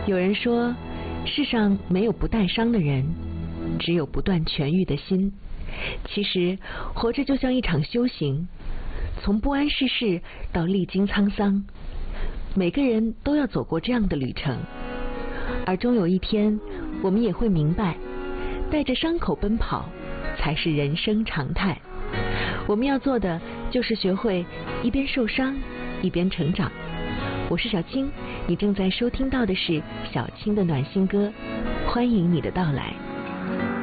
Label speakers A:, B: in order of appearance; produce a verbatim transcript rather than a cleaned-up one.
A: 有人说，世上没有不带伤的人，只有不断痊愈的心。其实，活着就像一场修行，从不谙世事到历经沧桑，每个人都要走过这样的旅程。而终有一天，我们也会明白，带着伤口奔跑，才是人生常态。我们要做的，就是学会一边受伤，一边成长。我是小青，你正在收听到的是小青的暖心歌，欢迎你的到来。